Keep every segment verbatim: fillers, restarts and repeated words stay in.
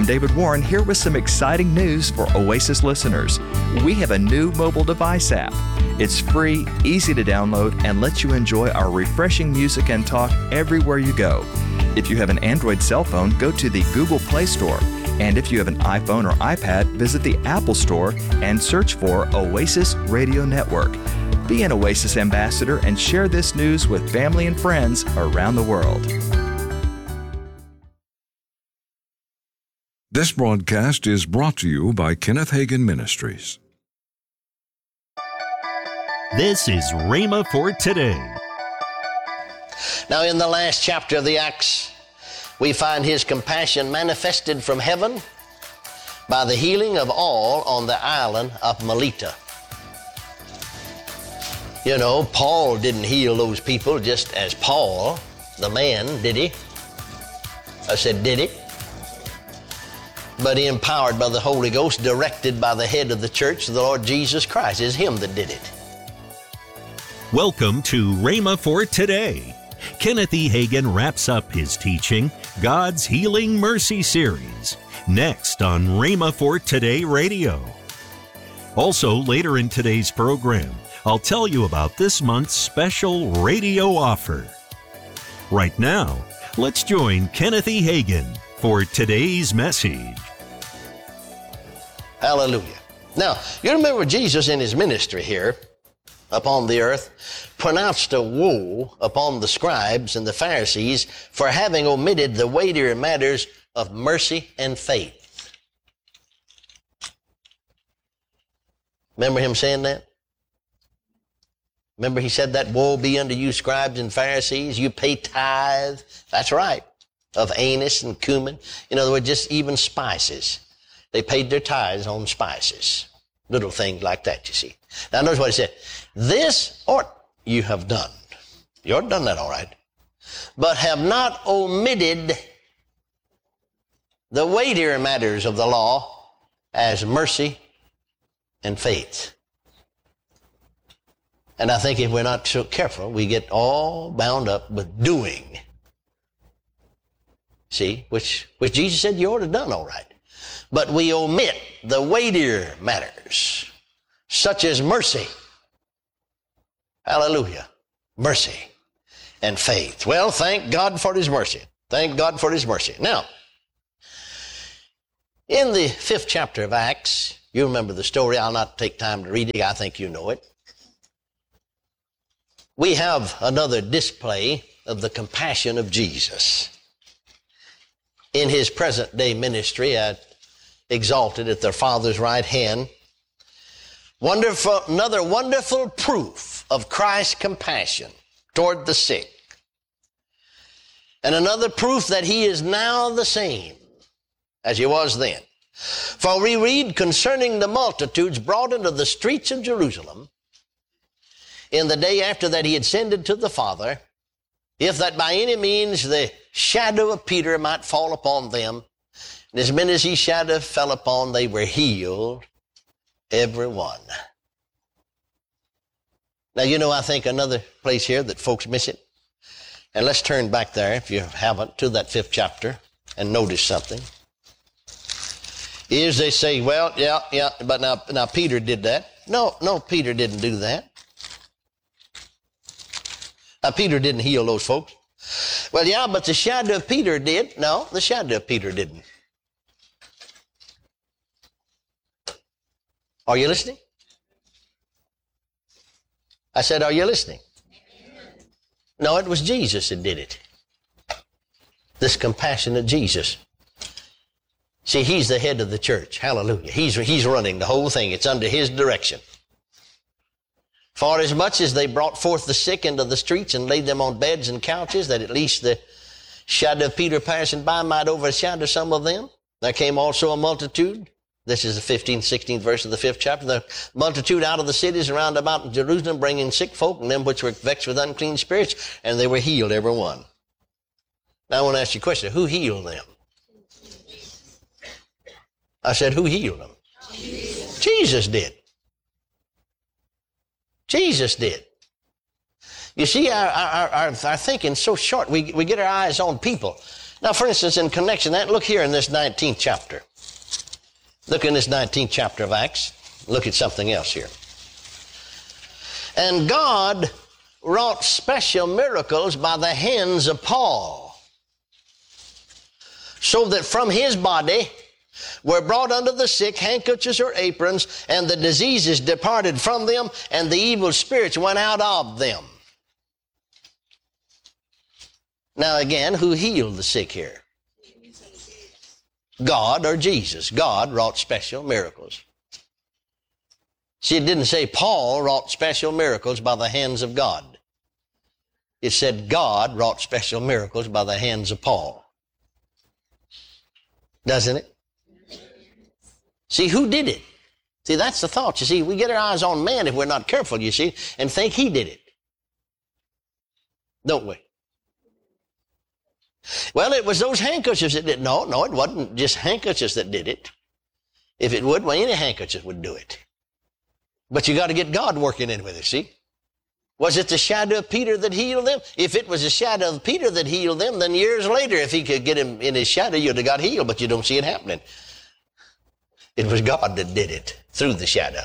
I'm David Warren here with some exciting news for Oasis listeners. We have a new mobile device app. It's free, easy to download, and lets you enjoy our refreshing music and talk everywhere you go. If you have an Android cell phone, go to the Google Play Store. And if you have an iPhone or iPad, visit the Apple Store and search for Oasis Radio Network. Be an Oasis ambassador and share this news with family and friends around the world. This broadcast is brought to you by Kenneth Hagin Ministries. This is Rhema for today. Now, in the last chapter of the Acts, we find His compassion manifested from heaven by the healing of all on the island of Melita. You know, Paul didn't heal those people just as Paul, the man, did he? I said, did he? But he, empowered by the Holy Ghost, directed by the head of the church, the Lord Jesus Christ. It's Him that did it. Welcome to Rhema for Today. Kenneth E. Hagin wraps up his teaching, God's Healing Mercy Series, next on Rhema for Today Radio. Also, later in today's program, I'll tell you about this month's special radio offer. Right now, let's join Kenneth E. Hagin for today's message. Hallelujah. Now, you remember Jesus in His ministry here upon the earth pronounced a woe upon the scribes and the Pharisees for having omitted the weightier matters of mercy and faith. Remember Him saying that? Remember He said that, woe be unto you scribes and Pharisees, you pay tithe. That's right. Of anise and cumin. In other words, just even spices. They paid their tithes on spices. Little things like that, you see. Now notice what He said. This ought you have done. You ought to have done that all right. But have not omitted the weightier matters of the law as mercy and faith. And I think if we're not so careful, we get all bound up with doing. See, which, which Jesus said you ought to have done all right. But we omit the weightier matters, such as mercy. Hallelujah. Mercy and faith. Well, thank God for His mercy. Thank God for His mercy. Now, in the fifth chapter of Acts, you remember the story. I'll not take time to read it. I think you know it. We have another display of the compassion of Jesus. In His present day ministry, at, exalted at their Father's right hand, wonderful, another wonderful proof of Christ's compassion toward the sick. And another proof that He is now the same as He was then. For we read concerning the multitudes brought into the streets of Jerusalem in the day after that He had ascended to the Father, if that by any means the shadow of Peter might fall upon them, and as many as His shadow fell upon, they were healed, every one. Now, you know, I think another place here that folks miss it, and let's turn back there, if you haven't, to that fifth chapter, and notice something, is they say, well, yeah, yeah, but now, now Peter did that. No, no, Peter didn't do that. Now, Peter didn't heal those folks. Well, yeah, but the shadow of Peter did. No, the shadow of Peter didn't. Are you listening? I said, are you listening? No, it was Jesus that did it. This compassionate Jesus. See, He's the head of the church. Hallelujah. He's, he's running the whole thing. It's under His direction. For as much as they brought forth the sick into the streets and laid them on beds and couches, that at least the shadow of Peter passing by might overshadow some of them, there came also a multitude. This is the fifteenth, sixteenth verse of the fifth chapter. The multitude out of the cities around about in Jerusalem, bringing sick folk and them which were vexed with unclean spirits, and they were healed, every one. Now I want to ask you a question. Who healed them? I said, who healed them? Jesus, Jesus did. Jesus did. You see, our, our, our, our thinking's so short. We, we get our eyes on people. Now, for instance, in connection to that, look here in this nineteenth chapter. Look in this nineteenth chapter of Acts. Look at something else here. And God wrought special miracles by the hands of Paul, so that from his body were brought unto the sick handkerchiefs or aprons, and the diseases departed from them, and the evil spirits went out of them. Now again, who healed the sick here? God or Jesus. God wrought special miracles. See, it didn't say Paul wrought special miracles by the hands of God. It said God wrought special miracles by the hands of Paul. Doesn't it? See, who did it? See, that's the thought. You see, we get our eyes on man if we're not careful, you see, and think he did it. Don't we? Well, it was those handkerchiefs that did. No, no, it wasn't just handkerchiefs that did it. If it would, well, any handkerchief would do it. But you got to get God working in with it, see? Was it the shadow of Peter that healed them? If it was the shadow of Peter that healed them, then years later, if he could get him in his shadow, you'd have got healed, but you don't see it happening. It was God that did it through the shadow.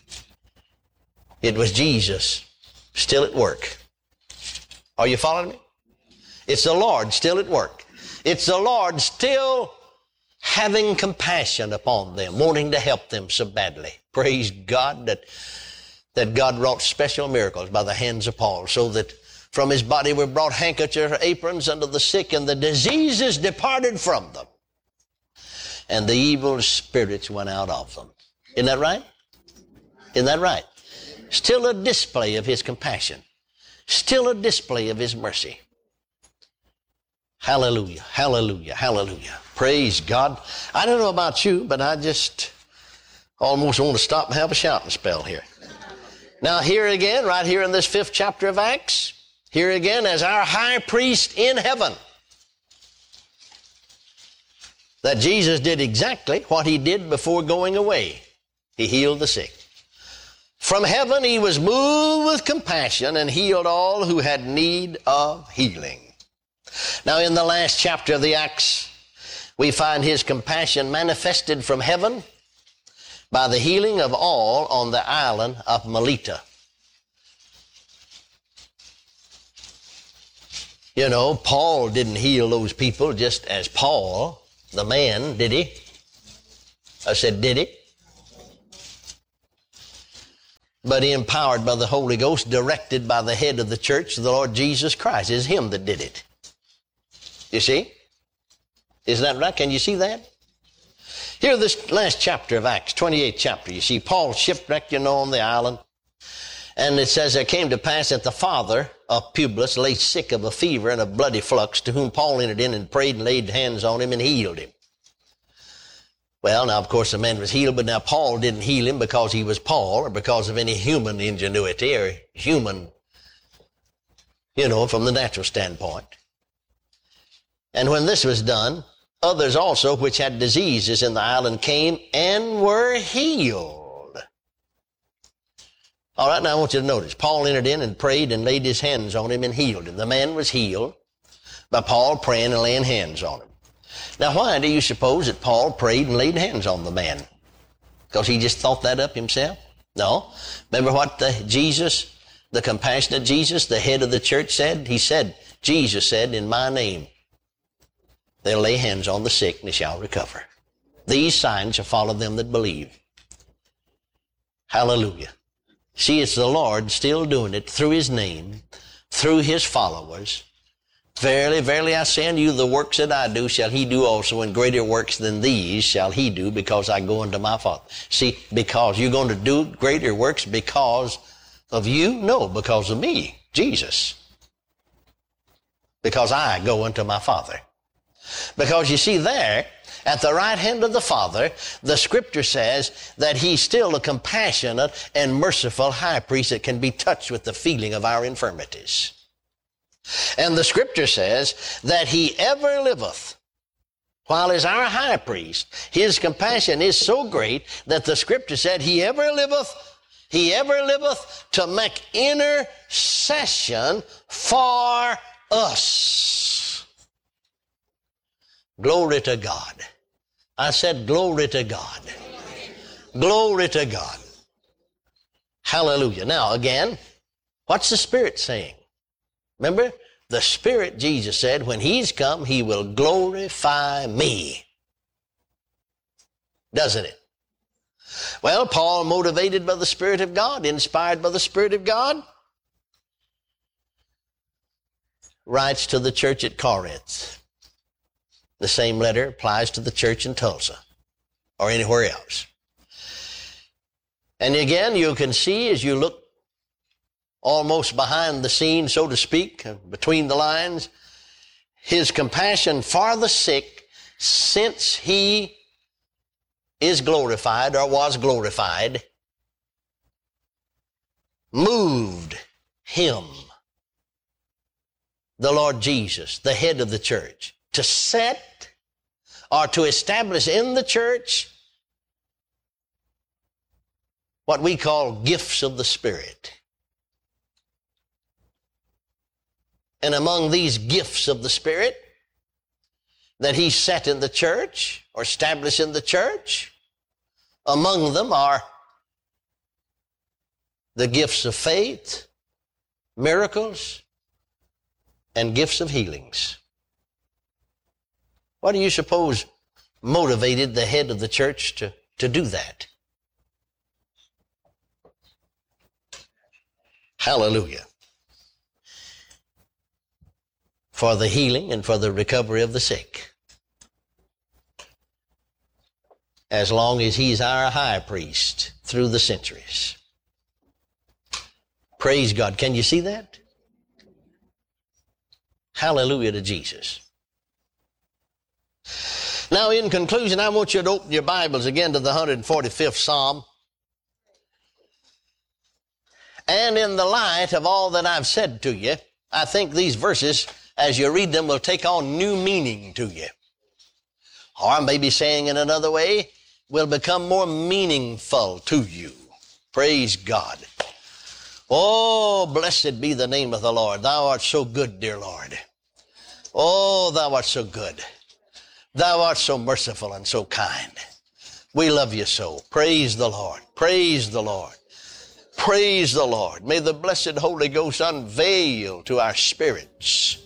It was Jesus still at work. Are you following me? It's the Lord still at work. It's the Lord still having compassion upon them, wanting to help them so badly. Praise God that, that God wrought special miracles by the hands of Paul, so that from his body were brought handkerchiefs or aprons unto the sick, and the diseases departed from them, and the evil spirits went out of them. Isn't that right? Isn't that right? Still a display of his compassion. Still a display of his mercy. Hallelujah, hallelujah, hallelujah. Praise God. I don't know about you, but I just almost want to stop and have a shouting spell here. Now here again, right here in this fifth chapter of Acts, here again as our high priest in heaven, that Jesus did exactly what he did before going away. He healed the sick. From heaven he was moved with compassion and healed all who had need of healing. Now in the last chapter of the Acts, we find his compassion manifested from heaven by the healing of all on the island of Melita. You know, Paul didn't heal those people just as Paul, the man, did he? I said, did he? But he, empowered by the Holy Ghost, directed by the head of the church, the Lord Jesus Christ. It's him that did it. You see? Isn't that right? Can you see that? Here, this last chapter of Acts, twenty-eighth chapter, you see Paul shipwrecked, you know, on the island. And it says, it came to pass that the father of Publius lay sick of a fever and of bloody flux, to whom Paul entered in and prayed and laid hands on him and healed him. Well, now, of course, the man was healed, but now Paul didn't heal him because he was Paul or because of any human ingenuity or human, you know, from the natural standpoint. And when this was done, others also which had diseases in the island came and were healed. All right, now I want you to notice, Paul entered in and prayed and laid his hands on him and healed him. The man was healed by Paul praying and laying hands on him. Now, why do you suppose that Paul prayed and laid hands on the man? Because he just thought that up himself? No. Remember what the Jesus, the compassionate Jesus, the head of the church said? He said, Jesus said, in my name, they'll lay hands on the sick and they shall recover. These signs shall follow them that believe. Hallelujah. See, it's the Lord still doing it through his name, through his followers. Verily, verily, I say unto you, the works that I do shall he do also, and greater works than these shall he do, because I go unto my Father. See, because you're going to do greater works because of you? No, because of me, Jesus. Because I go unto my Father. Because you see there, at the right hand of the Father, the Scripture says that he's still a compassionate and merciful high priest that can be touched with the feeling of our infirmities. And the Scripture says that he ever liveth. While as our high priest, his compassion is so great that the Scripture said he ever liveth, he ever liveth to make intercession for us. Glory to God. I said glory to God. Glory to God. Hallelujah. Now again, what's the Spirit saying? Remember, the Spirit, Jesus said, when He's come, He will glorify me. Doesn't it? Well, Paul, motivated by the Spirit of God, inspired by the Spirit of God, writes to the church at Corinth. The same letter applies to the church in Tulsa or anywhere else. And again, you can see as you look almost behind the scene, so to speak, between the lines, his compassion for the sick since he is glorified or was glorified moved him, the Lord Jesus, the head of the church, to set or to establish in the church what we call gifts of the Spirit. And among these gifts of the Spirit that He set in the church or established in the church, among them are the gifts of faith, miracles, and gifts of healings. What do you suppose motivated the head of the church to, to do that? Hallelujah. For the healing and for the recovery of the sick. As long as He's our high priest through the centuries. Praise God. Can you see that? Hallelujah to Jesus. Now, in conclusion, I want you to open your Bibles again to the one hundred forty-fifth Psalm. And in the light of all that I've said to you, I think these verses, as you read them, will take on new meaning to you. Or maybe saying in another way, will become more meaningful to you. Praise God. Oh, blessed be the name of the Lord. Thou art so good, dear Lord. Oh, Thou art so good. Thou art so merciful and so kind. We love you so. Praise the Lord. Praise the Lord. Praise the Lord. May the blessed Holy Ghost unveil to our spirits,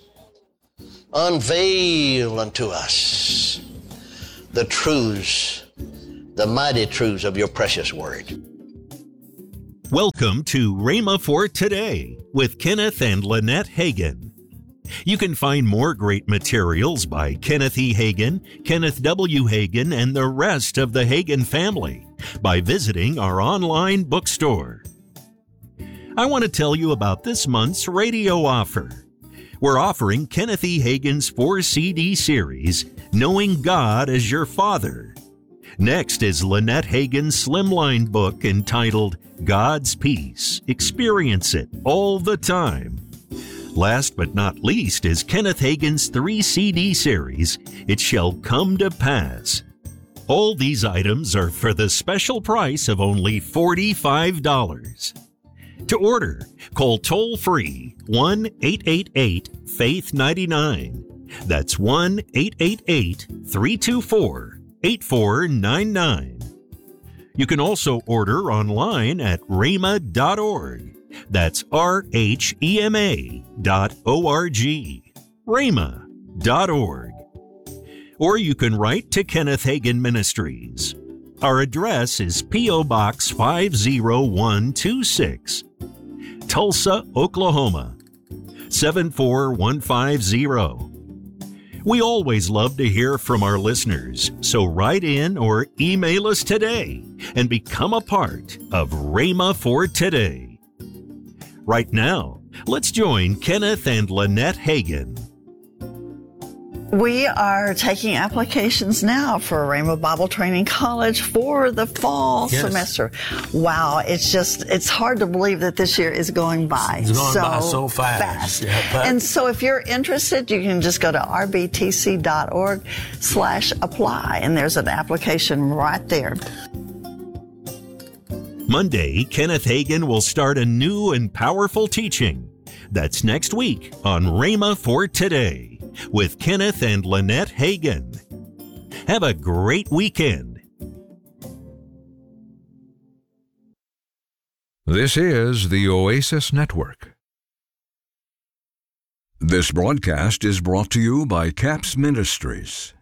unveil unto us the truths, the mighty truths of your precious word. Welcome to Rhema for Today with Kenneth and Lynette Hagin. You can find more great materials by Kenneth E. Hagin, Kenneth W. Hagin, and the rest of the Hagin family by visiting our online bookstore. I want to tell you about this month's radio offer. We're offering Kenneth E. Hagin's four C D series, Knowing God as Your Father. Next is Lynette Hagin's slimline book entitled God's Peace. Experience it all the time. Last but not least is Kenneth Hagin's three C D series, It Shall Come to Pass. All these items are for the special price of only forty-five dollars. To order, call toll-free one eight eight eight, faith nine nine. That's one eight eight eight, three two four, eight four nine nine. You can also order online at rhema dot org. That's R H E M A dot O R G. rhema dot org. Or you can write to Kenneth Hagin Ministries. Our address is P O Box five oh one two six, Tulsa, Oklahoma, seven four one five zero. We always love to hear from our listeners, so write in or email us today and become a part of Rhema for Today. Right now, let's join Kenneth and Lynette Hagin. We are taking applications now for Rhema Bible Training College for the fall Yes. semester. Wow, it's just, it's hard to believe that this year is going by It's going so by so fast. Yeah, but- and so if you're interested, you can just go to r b t c dot org slash apply, and there's an application right there. Monday, Kenneth Hagin will start a new and powerful teaching. That's next week on Rhema for Today with Kenneth and Lynette Hagin. Have a great weekend. This is the Oasis Network. This broadcast is brought to you by CAPS Ministries.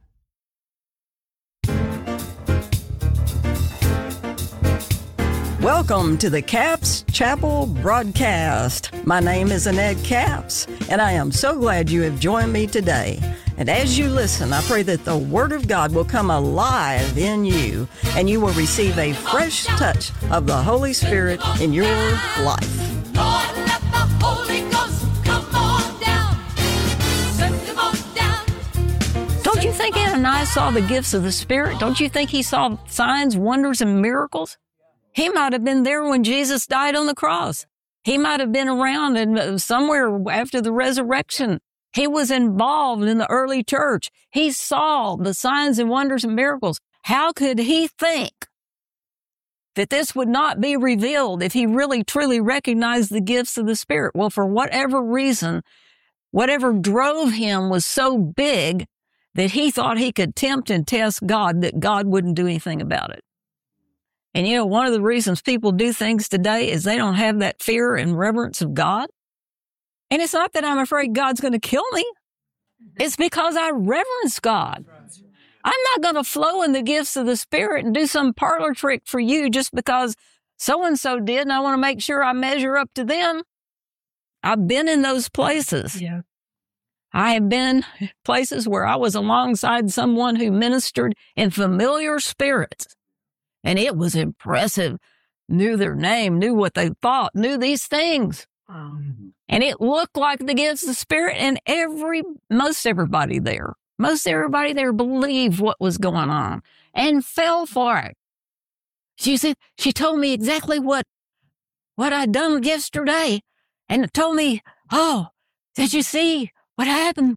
Welcome to the CAPS Chapel broadcast. My name is Annette Capps, and I am so glad you have joined me today. And as you listen, I pray that the Word of God will come alive in you, and you will receive a fresh touch of the Holy Spirit in your life. Lord, let the Holy Ghost come on down. Send him on down. Don't you think Ananias saw the gifts of the Spirit? Don't you think he saw signs, wonders, and miracles? He might have been there when Jesus died on the cross. He might have been around and somewhere after the resurrection. He was involved in the early church. He saw the signs and wonders and miracles. How could he think that this would not be revealed if he really truly recognized the gifts of the Spirit? Well, for whatever reason, whatever drove him was so big that he thought he could tempt and test God, that God wouldn't do anything about it. And you know, one of the reasons people do things today is they don't have that fear and reverence of God. And it's not that I'm afraid God's going to kill me. It's because I reverence God. I'm not going to flow in the gifts of the Spirit and do some parlor trick for you just because so-and-so did, and I want to make sure I measure up to them. I've been in those places. Yeah. I have been places where I was alongside someone who ministered in familiar spirits. And it was impressive. Knew their name, knew what they thought, knew these things. Um, and it looked like the gifts of the Spirit, and every, most everybody there, most everybody there believed what was going on and fell for it. She said, she told me exactly what, what I'd done yesterday, and told me, oh, did you see what happened?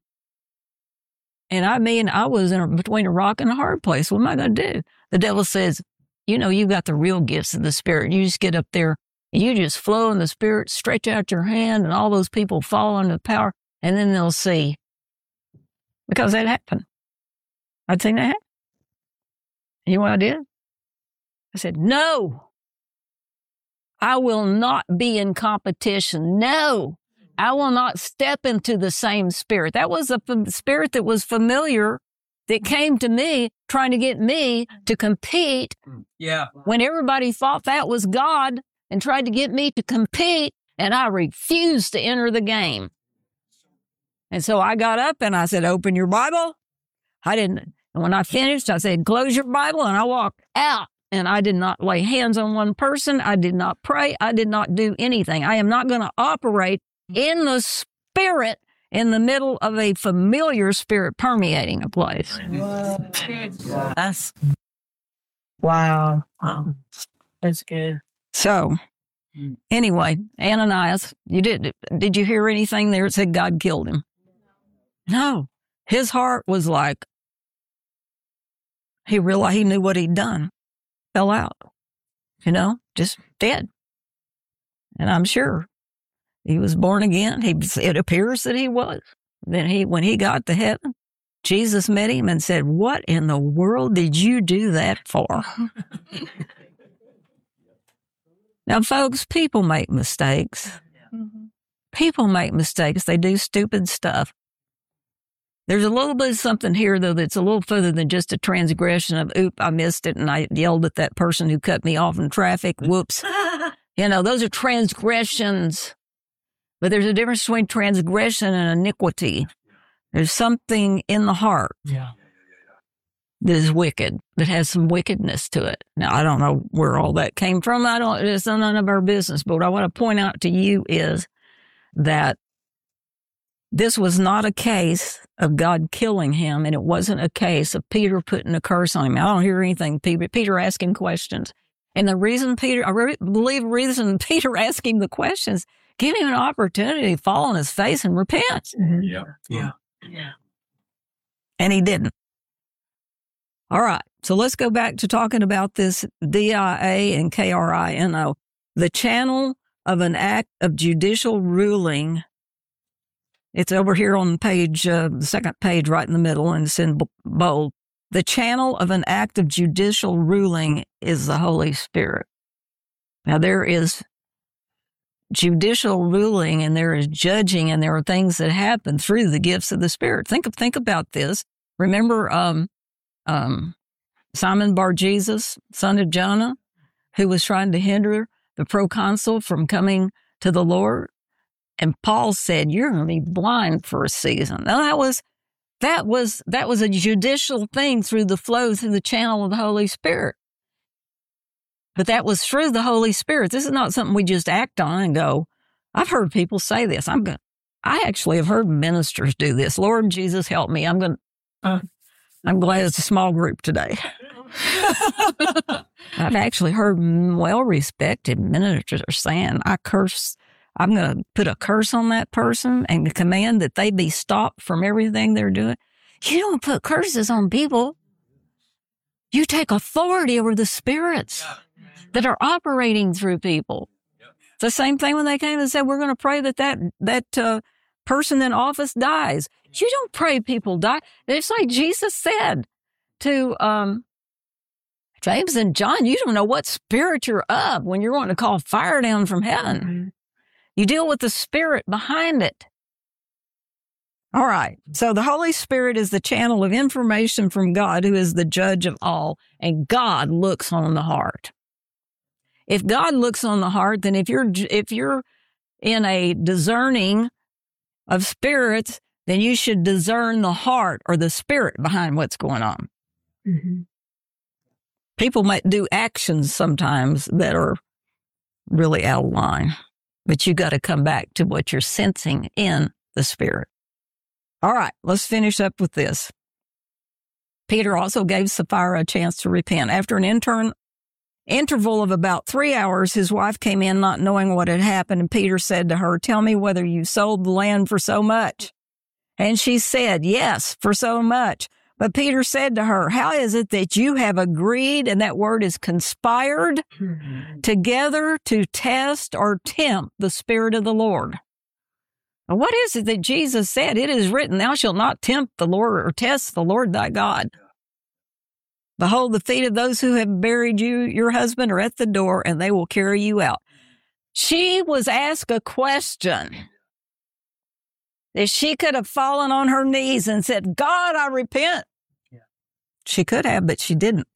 And I mean, I was in a, between a rock and a hard place. What am I going to do? The devil says, you know, you got the real gifts of the Spirit. You just get up there and you just flow in the Spirit, stretch out your hand, and all those people fall under the power, and then they'll see. Because that happened. I'd seen that happen. You know what I did? I said, no, I will not be in competition. No, I will not step into the same spirit. That was a f- spirit that was familiar, that came to me trying to get me to compete. Yeah. When everybody thought that was God and tried to get me to compete, and I refused to enter the game. And so I got up and I said, open your Bible. I didn't. And when I finished, I said, close your Bible, and I walked out. And I did not lay hands on one person. I did not pray. I did not do anything. I am not going to operate in the Spirit in the middle of a familiar spirit permeating a place. Wow. That's, wow. Wow. That's good. So, anyway, Ananias, you did, did you hear anything there that said God killed him? No. His heart was like, he realized he knew what he'd done. Fell out. You know, just dead. And I'm sure he was born again. He, it appears that he was. Then he, when he got to heaven, Jesus met him and said, what in the world did you do that for? Now, folks, people make mistakes. People make mistakes. They do stupid stuff. There's a little bit of something here, though, that's a little further than just a transgression of, oop, I missed it, and I yelled at that person who cut me off in traffic. Whoops. You know, those are transgressions. But there's a difference between transgression and iniquity. There's something in the heart Yeah. that is wicked, that has some wickedness to it. Now, I don't know where all that came from. I don't, it's none of our business. But what I want to point out to you is that this was not a case of God killing him, and it wasn't a case of Peter putting a curse on him. I don't hear anything, Peter, Peter asking questions. And the reason Peter, I re- believe the reason Peter asked him the questions, give him an opportunity to fall on his face and repent. Yeah. Yeah. Yeah. And he didn't. All right. So let's go back to talking about this D I A and K R I N O, the channel of an act of judicial ruling. It's over here on page, uh, the second page right in the middle, and it's in bold. The channel of an act of judicial ruling is the Holy Spirit. Now, there is judicial ruling and there is judging and there are things that happen through the gifts of the Spirit. Think of, think about this. Remember um, um, Simon Bar-Jesus, son of Jonah, who was trying to hinder the proconsul from coming to the Lord? And Paul said, you're going to be blind for a season. Now, that was That was that was a judicial thing through the flow, through the channel of the Holy Spirit. But that was through the Holy Spirit. This is not something we just act on and go, I've heard people say this. I'm going I actually have heard ministers do this. Lord Jesus, help me. I'm going uh, I'm glad it's a small group today. I've actually heard well-respected ministers saying, I curse I'm going to put a curse on that person and command that they be stopped from everything they're doing. You don't put curses on people. You take authority over the spirits that are operating through people. It's the same thing when they came and said, we're going to pray that that, that uh, person in office dies. You don't pray people die. It's like Jesus said to um, James and John, you don't know what spirit you're of when you're wanting to call fire down from heaven. Mm-hmm. You deal with the Spirit behind it. All right. So the Holy Spirit is the channel of information from God, who is the judge of all, and God looks on the heart. If God looks on the heart, then if you're if you're in a discerning of spirits, then you should discern the heart or the spirit behind what's going on. Mm-hmm. People might do actions sometimes that are really out of line. But you got to come back to what you're sensing in the Spirit. All right, let's finish up with this. Peter also gave Sapphira a chance to repent. After an intern, interval of about three hours, his wife came in not knowing what had happened, and Peter said to her, tell me whether you sold the land for so much. And she said, yes, for so much. But Peter said to her, how is it that you have agreed, and that word is conspired, mm-hmm. together to test or tempt the Spirit of the Lord? Now, what is it that Jesus said? It is written, thou shalt not tempt the Lord or test the Lord thy God. Behold, the feet of those who have buried you, your husband, are at the door, and they will carry you out. She was asked a question that she could have fallen on her knees and said, God, I repent. Yeah. She could have, but she didn't.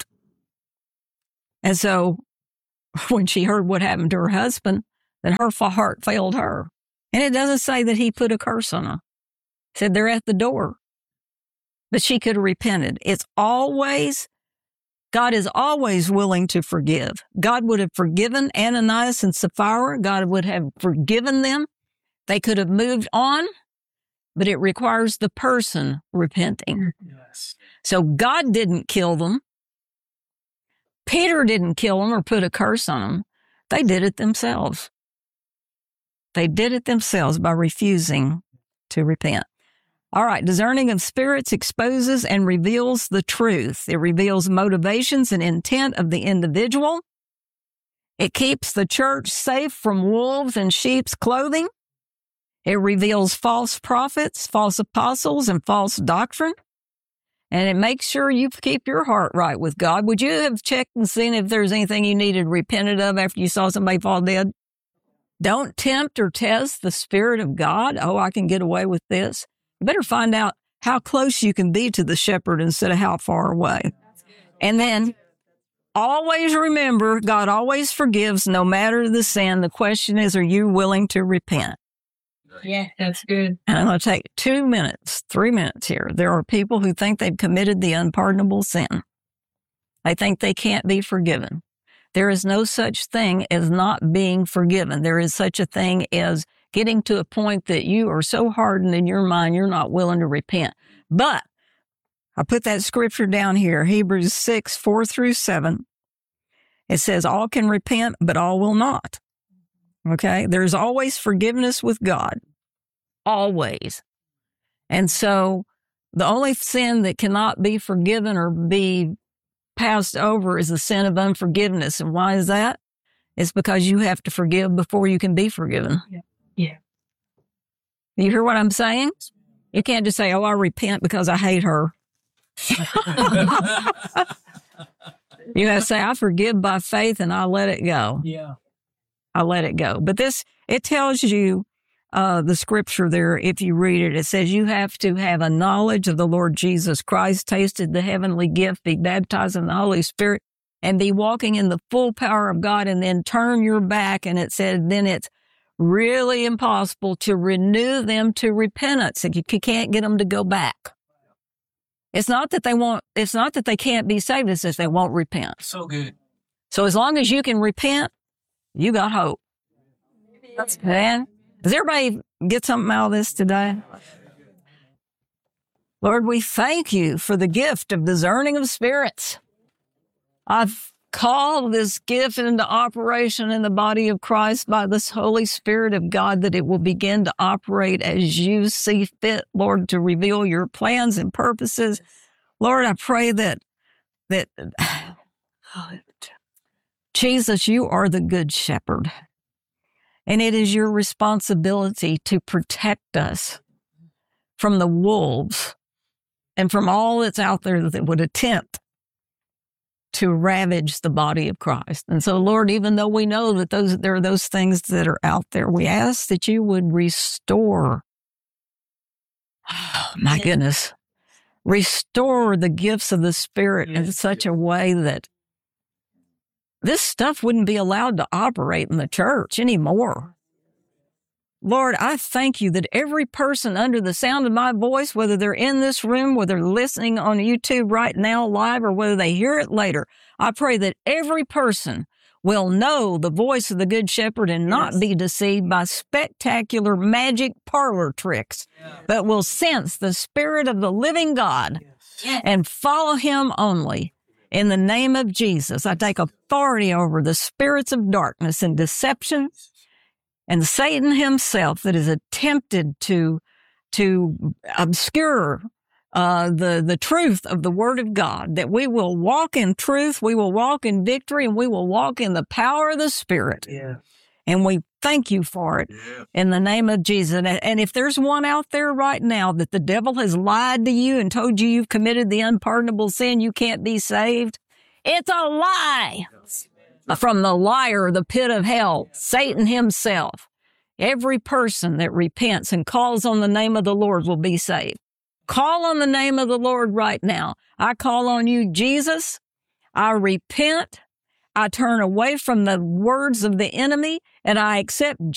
And so when she heard what happened to her husband, then her heart failed her. And it doesn't say that he put a curse on her. It said they're at the door. But she could have repented. It's always, God is always willing to forgive. God would have forgiven Ananias and Sapphira. God would have forgiven them. They could have moved on. But it requires the person repenting. Yes. So God didn't kill them. Peter didn't kill them or put a curse on them. They did it themselves. They did it themselves by refusing to repent. All right, discerning of spirits exposes and reveals the truth. It reveals motivations and intent of the individual. It keeps the church safe from wolves in sheep's clothing. It reveals false prophets, false apostles, and false doctrine. And it makes sure you keep your heart right with God. Would you have checked and seen if there's anything you needed repented of after you saw somebody fall dead? Don't tempt or test the Spirit of God. Oh, I can get away with this. You better find out how close you can be to the shepherd instead of how far away. And then always remember, God always forgives no matter the sin. The question is, are you willing to repent? Yeah, that's good. And I'm going to take two minutes, three minutes here. There are people who think they've committed the unpardonable sin. They think they can't be forgiven. There is no such thing as not being forgiven. There is such a thing as getting to a point that you are so hardened in your mind, you're not willing to repent. But I put that scripture down here, Hebrews six, four through seven. It says, all can repent, but all will not. Okay, there's always forgiveness with God, always. And so the only sin that cannot be forgiven or be passed over is the sin of unforgiveness. And why is that? It's because you have to forgive before you can be forgiven. Yeah. Yeah. You hear what I'm saying? You can't just say, oh, I repent because I hate her. You have to say, I forgive by faith and I let it go. Yeah. I let it go. But this, it tells you, uh, the scripture there, if you read it, it says you have to have a knowledge of the Lord Jesus Christ, tasted the heavenly gift, be baptized in the Holy Spirit, and be walking in the full power of God, and then turn your back. And it said, then it's really impossible to renew them to repentance. You can't get them to go back. It's not that they won't, it's not that they can't be saved. It's just they won't repent. So good. So as long as you can repent, you got hope. Man, does everybody get something out of this today? Lord, we thank you for the gift of discerning of spirits. I've called this gift into operation in the body of Christ by this Holy Spirit of God, that it will begin to operate as you see fit, Lord, to reveal your plans and purposes. Lord, I pray that, that, Jesus, you are the good shepherd, and it is your responsibility to protect us from the wolves and from all that's out there that would attempt to ravage the body of Christ. And so, Lord, even though we know that those there are those things that are out there, we ask that you would restore, oh, my goodness, restore the gifts of the Spirit in such a way that this stuff wouldn't be allowed to operate in the church anymore. Lord, I thank you that every person under the sound of my voice, whether they're in this room, whether they're listening on YouTube right now live, or whether they hear it later, I pray that every person will know the voice of the Good Shepherd and not yes. be deceived by spectacular magic parlor tricks, yeah. but will sense the Spirit of the living God yes. and follow him only. In the name of Jesus, I take authority over the spirits of darkness and deception, and Satan himself that is attempted to, to obscure uh, the, the truth of the Word of God, that we will walk in truth, we will walk in victory, and we will walk in the power of the Spirit. Yeah. And we thank you for it yeah. in the name of Jesus. And if there's one out there right now that the devil has lied to you and told you you've committed the unpardonable sin, you can't be saved, it's a lie. From the liar, the pit of hell, Satan himself. Every person that repents and calls on the name of the Lord will be saved. Call on the name of the Lord right now. I call on you, Jesus. I repent. I turn away from the words of the enemy, and I accept